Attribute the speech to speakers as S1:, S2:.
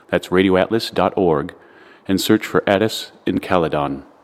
S1: That's radioatlas.org, and search for Addis in Caledon.